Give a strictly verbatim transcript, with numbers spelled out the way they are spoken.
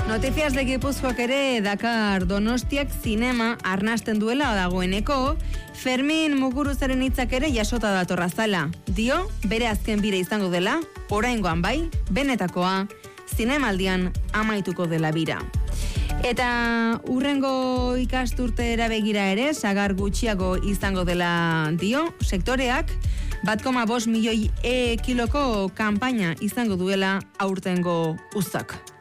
Noticias de Gipuzkoak ere Dakar Donostiak zinema arnasten duela dagoeneko, Fermin Muguruzaren hitzak ere jasota datorra zala. Dio, bere azken bira izango dela, oraingoan bai, benetakoa, zinemaldian amaituko dela bira. Eta urrengo ikasturtera begira ere, sagar gutxiago izango dela dio, sektoreak, bat koma bost milioi e kiloko kanpaina izango duela aurtengo uztak.